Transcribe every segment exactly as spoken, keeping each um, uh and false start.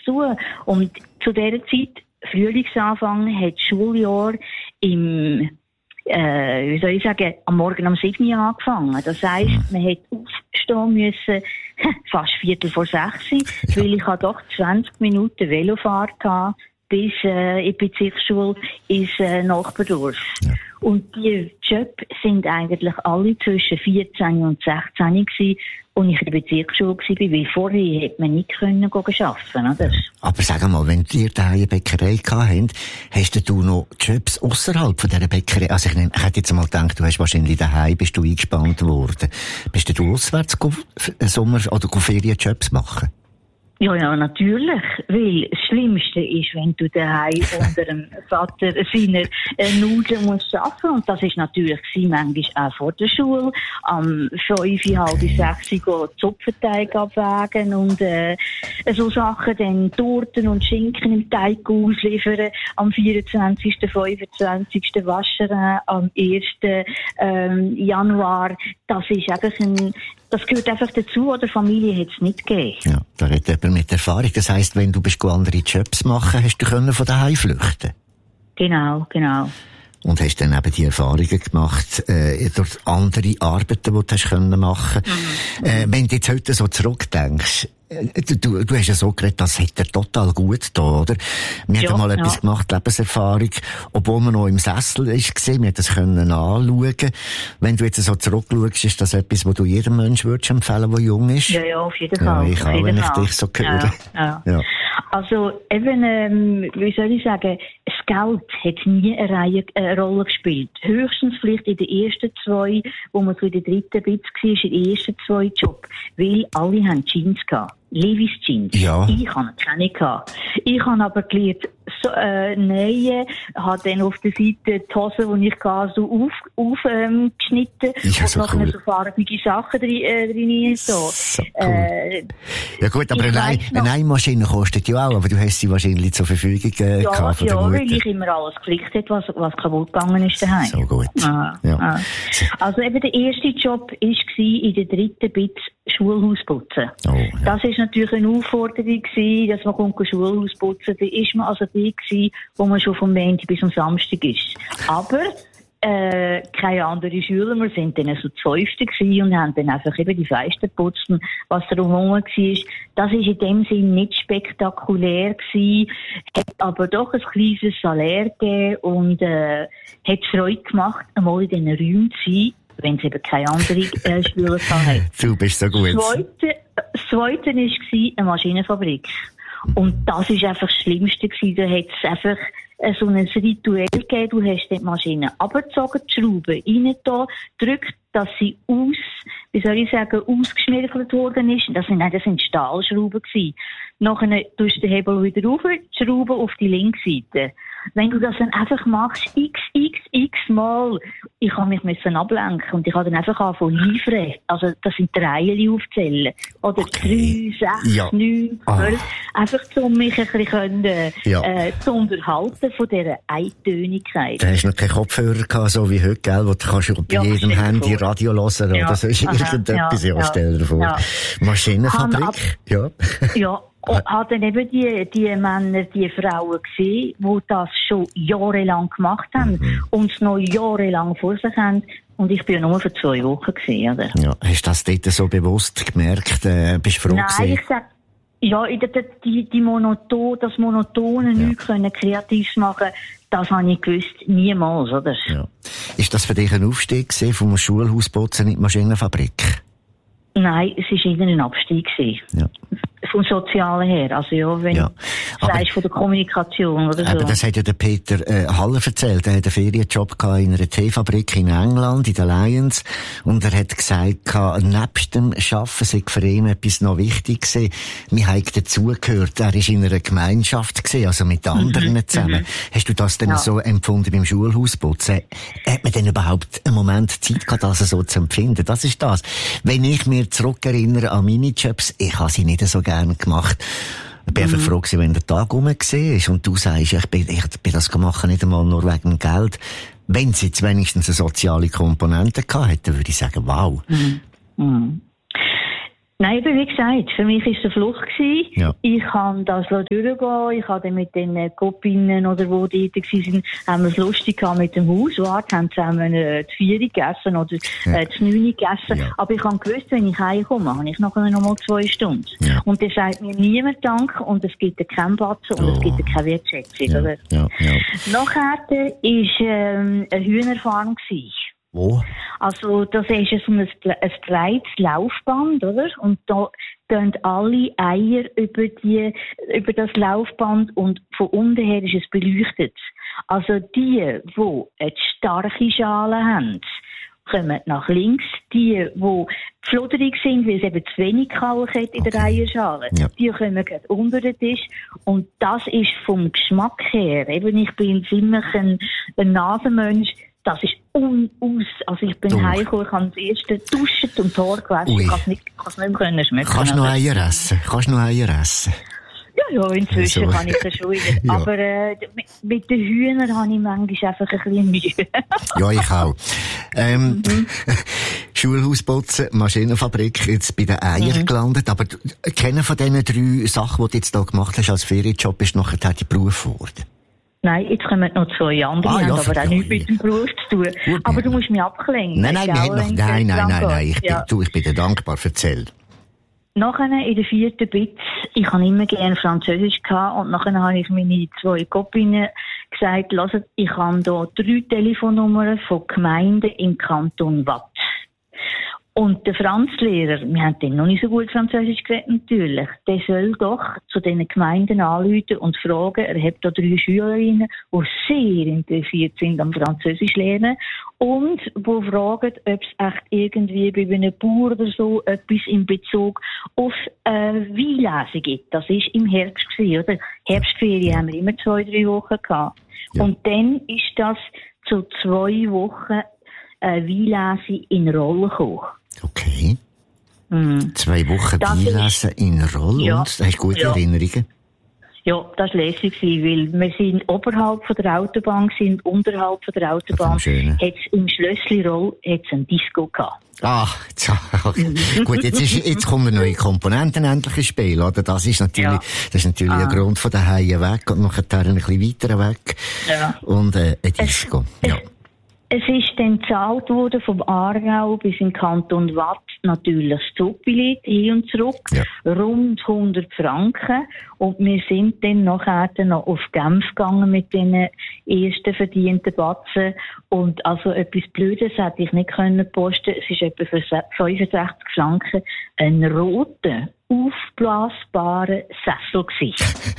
zu. Und zu dieser Zeit, Frühlingsanfang, hat das Schuljahr im, äh, wie soll ich sagen, am Morgen um sieben Uhr angefangen. Das heisst, man hat aufstehen müssen, fast Viertel vor sechs, ja. Weil ich hatte doch zwanzig Minuten Velofahrt hatte, bis äh, in die Bezirksschule ins äh, Nachbardorf. Ja. Und die Jobs sind eigentlich alle zwischen vierzehn und sechzehn gewesen, und ich in der Bezirksschule war, weil vorher hätte man nicht können arbeiten, oder? Aber sag mal, wenn ihr da eine Bäckerei gehabt habt, hast du noch Jobs ausserhalb von dieser Bäckerei? Also ich, nehm, ich hätte jetzt mal gedacht, du hast wahrscheinlich daheim, bist du eingespannt worden. Bist du auswärts Sommer- oder Ferienjobs machen? Ja, ja, natürlich. Weil das Schlimmste ist, wenn du daheim unter dem Vater seiner äh, Nudeln musst arbeiten. Und das ist natürlich gewesen, manchmal auch vor der Schule. Am fünf, halb sechs Uhr Zupfenteig abwägen und äh, so Sachen, dann Torten und Schinken im Teig ausliefern. Am vierundzwanzigsten, fünfundzwanzigsten waschen, am ersten Ähm, Januar. Das ist einfach ein, das gehört einfach dazu, oder Familie hat es nicht gegeben. Ja, da redet jemand mit Erfahrung. Das heisst, wenn du bist andere Jobs machen, hast du können von daheim flüchten? Genau, genau. Und hast dann eben die Erfahrungen gemacht, äh, durch andere Arbeiten, die du hast können machen. Mhm. Äh, wenn du jetzt heute so zurückdenkst, Du, du, du hast ja so geredet, das hat er total gut da, oder? Wir ja, haben mal ja. etwas gemacht, Lebenserfahrung, obwohl man noch im Sessel ist gesehen, wir haben das können anschauen. Wenn du jetzt so zurückschaust, ist das etwas, was du jedem Menschen würdest empfehlen, der jung ist? Ja, ja, auf jeden Fall. Ja, ich auch, wenn ich dich so höre. Ja, ja. Ja. Also, eben, ähm, wie soll ich sagen, das Geld hat nie eine, Reihe, eine Rolle gespielt. Höchstens vielleicht in den ersten zwei, wo man so in der dritten Bits war, in den ersten zwei Jobs. Weil alle haben Jeans gehabt. Levi's Jeans. Ja. Ich habe keine gehabt. Ich habe aber gelernt, so, äh, nähen, habe dann auf der Seite die Hose, die ich hatte, so auf, auf, ähm, geschnitten. Ja, so und cool. noch so farbige Sachen drin, äh, drin, so. So cool. Äh, ja gut, aber eine, eine Nähmaschine kostet ja auch, aber du hast sie wahrscheinlich zur Verfügung, äh, ja, gehabt von ja, der Mutter. weil ich immer alles geflickt habe, was, was kaputt gegangen ist daheim. So gut. Ah, ja. Ah. Also eben der erste Job war in der dritten Bit Schulhaus putzen. Oh, ja. Das ist natürlich eine Aufforderung gewesen, dass man kommt Schulhaus putzen. Da ist man also die gewesen, wo man schon vom Montag bis am Samstag ist. Aber äh, keine anderen Schüler, wir sind dann so zwölfte gewesen und haben dann einfach eben die Fenster geputzt, was drumherum war. Das ist in dem Sinn nicht spektakulär gewesen, hat aber doch ein kleines Salär gegeben und äh, hat Freude gemacht, einmal in diesen Räumen zu sein, wenn es eben keine anderen äh, Schüler hatten. Du bist so gut. Das Zweite, das Zweite war eine Maschinenfabrik. Und das war einfach das Schlimmste gewesen. Da hat es einfach äh, so ein Ritual gegeben. Du hast die Maschine abgezogen, die Schraube rein da, drückt, dass sie aus, wie soll ich sagen, ausgeschmirgelt worden ist. Das sind, nein, das sind Stahlschrauben gewesen. Nachher tust du den Hebel wieder rauf, die Schraube auf die linke Seite. Wenn du das dann einfach machst, x, x, x Mal, ich habe mich müssen ablenken und ich habe dann einfach angefangen liefern. Also, das sind die Reihen aufzählen. Oder Okay. drei, sechs, Ja. neun, zwölf. Ah. Einfach, um mich ein bisschen können, Ja. äh, zu unterhalten von dieser Eintönigkeit. Du hast noch keinen Kopfhörer gehabt, so wie heute, gell, wo du kannst bei Ja, jedem stell dir Handy vor. Radio hören, Ja. oder so ist Aha, irgendetwas, ja, ja, stell dir vor. ja. Maschinenfabrik, ja. Ja. Und hat dann eben die, die Männer, die Frauen gesehen, die das schon jahrelang gemacht haben Mhm. und es noch jahrelang vor sich haben. Und ich bin ja nur für zwei Wochen gewesen, oder? Ja, hast du das dort so bewusst gemerkt, äh, bist du froh Nein, gewesen? ich sag, ja, die, die, die Monoton, das Monotone Ja. nicht können kreativ machen, das habe ich gewusst, niemals, oder? Ja. Ist das für dich ein Aufstieg gewesen, vom Schulhausputzen in die Maschinenfabrik? Nein, es war eher ein Abstieg gewesen. Ja. Vom Sozialen her. Also ja, wenn Ja. du sagst von der Kommunikation oder so. Aber das hat ja der Peter äh, Haller erzählt. Er hat einen Ferienjob gehabt in einer Teefabrik in England, in den Lions. Und er hat gesagt, gehabt, nebst dem Arbeiten sei für ihn etwas noch wichtig gewesen. Wir haben dazugehört. Er war in einer Gemeinschaft gewesen, also mit anderen Mhm. zusammen. Mhm. Hast du das denn Ja. so empfunden beim Schulhausputzen? Hat man denn überhaupt einen Moment Zeit gehabt, das so zu empfinden? Das ist das. Wenn ich mir zurückerinnere an meine Jobs, ich habe sie nicht so gerne gemacht. Ich bin Mhm. einfach froh gewesen, wenn der Tag rum war und du sagst, ich bin, ich bin das gemacht, nicht einmal nur wegen dem Geld. Wenn sie jetzt wenigstens eine soziale Komponente gehabt hätte, würde ich sagen, wow. Mhm. Mhm. Nein, aber wie gesagt, für mich war es eine Flucht gewesen. Ja. Ich kann das durchgehen. Ich habe dann mit den Kopinnen oder wo die dort waren, haben wir es lustig gehabt mit dem Hauswart, haben zusammen äh, die Vier gegessen oder äh, die Neun gegessen. Ja. Aber ich habe gewusst, wenn ich heimkomme, habe ich nachher noch mal zwei Stunden. Ja. Und dann sagt mir niemand Dank und es gibt keinen Batzen und oh. es gibt keine Wertschätzung. Ja. Oder? Ja. Ja. Nachher war ähm, eine Hühnerfarm gewesen. Wo? Also, das ist so ein, ein breites Laufband, oder? Und da gehen alle Eier über die, über das Laufband und von unten her ist es beleuchtet. Also, die, die eine starke Schale haben, kommen nach links. Die, die flutterig sind, weil es eben zu wenig Kalk hat in der okay. Eierschale, ja. die kommen gerade unter den Tisch. Und das ist vom Geschmack her, eben ich bin ziemlich ein, ein Nasenmensch, das ist unaus. Also ich bin heimgekommen, ich habe das erste duschen und Tor gewaschen. Ich kann es nicht, nicht mehr schmecken. Kannst du noch Eier essen? Kannst du noch Eier essen? Ja, ja, inzwischen so. Kann ich das schon wieder. Ja. Aber äh, mit, mit den Hühnern habe ich manchmal einfach ein bisschen Mühe. Ja, ich auch. Ähm, mhm. Schulhausputzen, Maschinenfabrik, jetzt bei den Eiern mhm. gelandet. Aber kennen von diesen drei Sachen, die du jetzt hier gemacht hast als Ferienjob, ist nachher der Beruf geworden? Nein, jetzt kommen noch zwei andere, ah, ja, haben aber auch nichts mit dem Beruf zu tun. Gut, aber du musst mich abklenken. Nein, nein, wir haben noch, nein, nein, nein, nein, ich bin, ja. du, ich bin dir dankbar, erzähl. Nachher in der vierten Bitz, ich habe immer gerne Französisch gehabt und nachher habe ich meine zwei Kopinnen gesagt, lasst, ich habe hier drei Telefonnummern von Gemeinden im Kanton Watt. Und der Franzlehrer, wir haben dann noch nicht so gut Französisch geredet, natürlich, der soll doch zu diesen Gemeinden anrufen und fragen, er hat da drei Schülerinnen, die sehr interessiert sind am Französisch lernen und die fragen, ob es echt irgendwie bei einem Bauer oder so etwas in Bezug auf äh, Weinlesen gibt. Das war im Herbst gewesen, oder? Herbstferien haben wir immer zwei, drei Wochen gehabt. Ja. Und dann ist das zu zwei Wochen äh, Weinlesen in Roll gekommen. Okay. Mm. Zwei Wochen Weinlesen in Roll ja. und hast du gute ja. Erinnerungen? Ja, das war lässig, weil wir sind oberhalb von der Autobahn und unterhalb von der Autobahn hat es im Schlössli Roll einen Disco gehabt. Ah, okay. Gut, jetzt, ist, jetzt kommen neue Komponenten endlich ins Spiel, oder? Das ist natürlich, ja. das ist natürlich ah. ein Grund von den Haien weg und nachher ein bisschen weiter weg. Ja. Und, äh, ein Disco. Es, ja. Es ist dann gezahlt worden vom Aargau bis in Kanton Watt natürlich das Zugbillett hin und zurück, ja. rund hundert Franken. Und wir sind dann nachher noch auf Genf gegangen mit den ersten verdienten Batzen. Und also etwas Blödes hätte ich nicht können posten. Es ist etwa für fünfundsechzig Franken ein roter, aufblasbarer Sessel gewesen.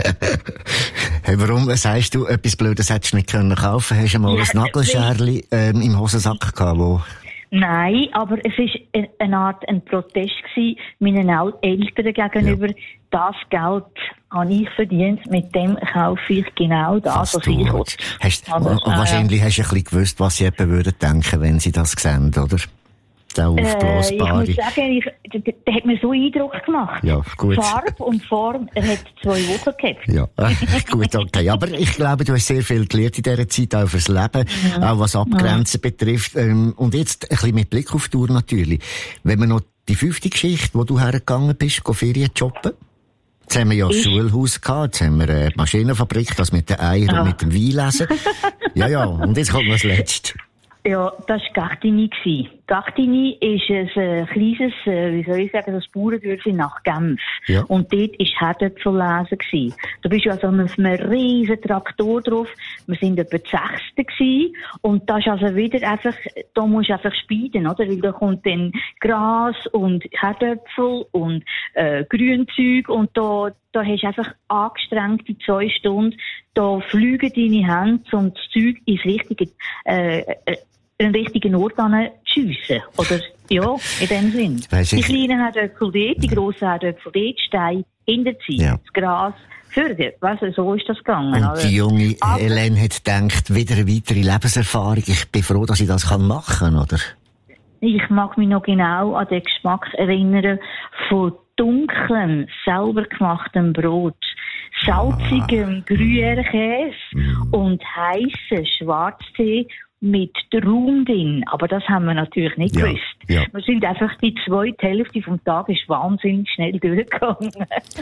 Hey, warum sagst du, etwas Blödes hättest du nicht können kaufen? Hast du mal ja, ein Nagelscherli ähm, im Hosensack gehabt, wo... Nein, aber es war eine Art ein Protest gewesen meinen Eltern gegenüber. Ja. Das Geld habe ich verdient, mit dem kaufe ich genau das, was, was ich will. Hast, also, äh, wahrscheinlich hast du ein bisschen gewusst, was sie eben würden denken, wenn sie das sehen, oder? Der aufblasbare. Äh, ich muss sagen, ich, der, der hat mir so Eindruck gemacht. Ja, gut. Farbe und Form, er hat zwei Wochen gehabt. Ja, gut, okay. Aber ich glaube, du hast sehr viel gelernt in dieser Zeit, auch fürs Leben, mhm. auch was Abgrenzen mhm. betrifft. Und jetzt ein bisschen mit Blick auf die Tour natürlich. Wenn wir noch die fünfte Geschichte, wo du hergegangen bist, Ferien shoppen. Jetzt haben wir ja das Schulhaus gehabt, jetzt haben wir eine Maschinenfabrik, das mit den Eiern ja. und mit dem Weinlesen. Ja, ja, und jetzt kommt noch das Letzte. Ja, das war Gachtini. Gachtini ist ein äh, kleines, äh, wie soll ich sagen, das Bauerndörfchen nach Genf. Ja. Und dort war Herdöpfellesen gewesen. Da bist du also auf einem riesen Traktor drauf. Wir sind etwa die Sechste gewesen. Und da ist also wieder einfach, da musst du einfach speeden, oder? Weil da kommt dann Gras und Herdöpfel und, äh, Grünzeug und da, da hast du einfach angestrengt die zwei Stunden. Da fliegen deine Hände, um das Zeug ins richtige, äh, äh, einen richtigen Ort schiessen. Oder, ja, in dem Sinn. Weiss die kleinen Herdöpfel dort, die grossen Herdöpfel dort, Steine hinterziehen, ja. das Gras fördern. Weißt du, so ist das gegangen. Und die junge Aber, Helene hat gedacht, wieder eine weitere Lebenserfahrung. Ich bin froh, dass ich das machen kann, oder? Ich mag mich noch genau an den Geschmack erinnern von dunklem, selber gemachtem Brot, salzigem Gruyère-Käse mm. und heissen Schwarztee mit der Raum drin. Aber das haben wir natürlich nicht ja, gewusst. Ja. Wir sind einfach, die zweite Hälfte vom Tag ist wahnsinnig schnell durchgegangen.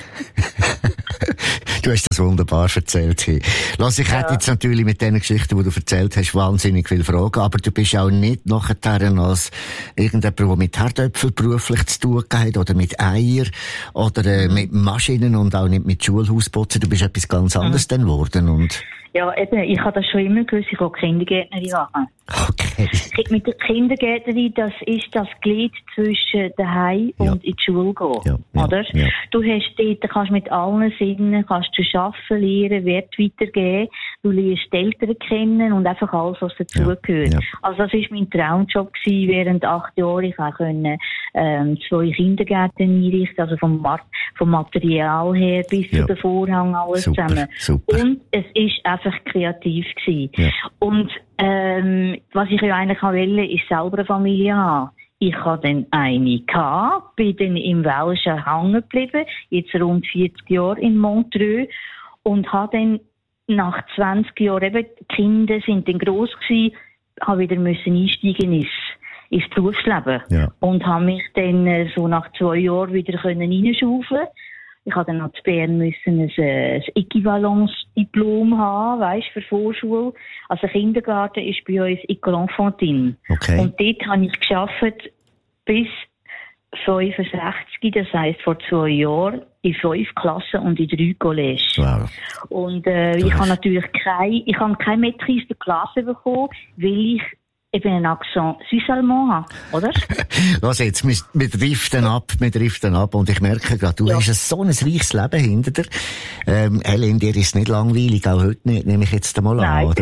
Du hast das wunderbar erzählt. Hey. Lass, ich ja. hätte jetzt natürlich mit den Geschichten, die du erzählt hast, wahnsinnig viele Fragen, aber du bist auch nicht nachher als irgendjemand, der mit Herdöpfel beruflich zu tun hat, oder mit Eier, oder äh, mhm. mit Maschinen und auch nicht mit Schulhausputzen. Du bist etwas ganz anderes mhm. dann geworden. Und ja, eben, ich habe das schon immer gewusst, ich will Kindergärtnerin machen. Okay. Mit der Kindergärtnerin, das ist das Glied zwischen daheim ja. und in die Schule gehen, ja, ja, oder? Ja. Du hast dort, kannst mit allen Sinnen, kannst du arbeiten, lernen, Wert weitergeben, du lernst die Eltern kennen und einfach alles, was dazugehört. Ja, ja. Also das war mein Traumjob gewesen, während acht Jahren. Ich konnte ähm, zwei Kindergärten einrichten, also vom, Mat- vom Material her bis ja. zu den Vorhang, alles super, zusammen. Super. Und es ist einfach kreativ gewesen. Ja. Und ähm, was ich ja eigentlich wollte, ist selber eine Familie haben. Ich hatte dann eine gehabt, bin dann im Welschen hängen geblieben, jetzt rund vierzig Jahre in Montreux, und habe dann nach zwanzig Jahren, eben, die Kinder sind dann gross gewesen, habe wieder müssen einsteigen ins, ins Berufsleben. Ja. Und habe mich dann äh, so nach zwei Jahren wieder können reinschaufeln. Ich habe dann noch zu Bern müssen ein, ein Äquivalence-Diplom haben, weisst, für Vorschule. Also Kindergarten ist bei uns École Enfantine. Okay. Und dort habe ich gearbeitet bis fünfundsechzig, das heisst vor zwei Jahren, in fünf Klassen und in drei Collèges. Wow. Und äh, ich habe natürlich keine, ich habe keine Maîtrise de Klasse bekommen, weil ich eben einen Akzent Süß-Allemand habe, oder? Was jetzt, wir, wir driften ab, wir driften ab, und ich merke gerade, du ja. hast ein, so ein reiches Leben hinter dir. Ähm, Helen, dir ist nicht langweilig, auch heute nicht, nehme ich jetzt einmal an, oder?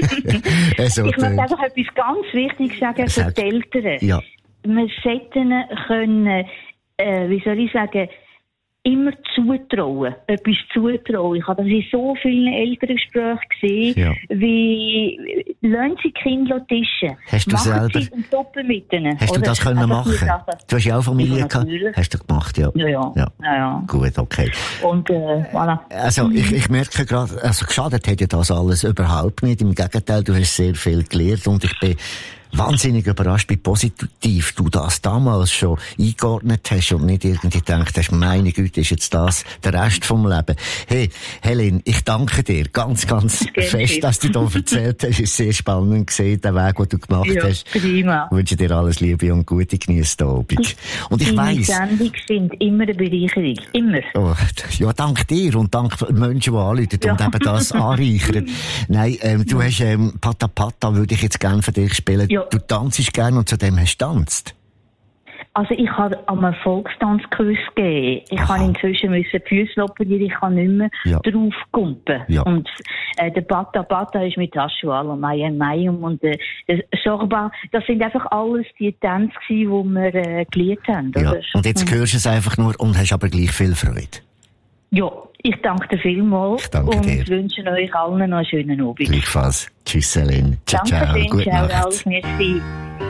also, ich möchte einfach etwas ganz Wichtiges sagen für sag, die Eltern. Ja. Wir sollten können, äh, wie soll ich sagen, immer zutrauen, etwas zutrauen. Ich habe das in so vielen Elterngesprächen gesehen, ja. wie, lassen Sie die Kinder tischen. Hast du machen selber, Sie und toppen mit ihnen. Hast oder? du das können machen? Du hast ja auch Familie ja, gehabt. Hast du gemacht, ja. Ja, ja. ja. ja, ja. Gut, okay. Und, äh, voilà. Also, ich, ich merke gerade, also, geschadet hat ja das alles überhaupt nicht. Im Gegenteil, du hast sehr viel gelernt, und ich bin wahnsinnig überrascht, wie positiv du das damals schon eingeordnet hast und nicht irgendwie gedacht hast, meine Güte, ist jetzt das der Rest vom Leben. Hey, Helen, ich danke dir ganz, ganz fest, dass du da erzählt hast. Es ist sehr spannend gesehen, der Weg, den du gemacht ja, hast. Prima. Ich wünsche dir alles Liebe und Gute, genieße den Abend. Und ich weiss, deine Sendungen sind immer eine Bereicherung. Immer. Oh, ja, dank dir und dank Menschen, die anrufen ja. und eben das anreichern. Nein, ähm, du hast, ähm, Pata Pata würde ich jetzt gerne für dich spielen. Ja. Du tanzt gerne und zudem hast du getanzt. Also ich habe am Volkstanzkurs gegeben. Ich habe inzwischen müssen die Füße operieren, ich kann nicht mehr ja. drauf kumpen. Ja. Und äh, der Bata Bata ist mit Taschual und Maya Mayum und äh, der Sorba. Das sind einfach alles die Tänze, die wir äh, gelernt haben. Ja. Oder? Und jetzt hörst du es einfach nur und hast aber gleich viel Freude. Ja, ich danke dir vielmals ich danke und dir. wünsche euch allen noch einen schönen Abend. Gleichfalls. Tschüss, Helen. Ciao, ciao. Danke schön, Gute ciao, Nacht. Ralf, merci.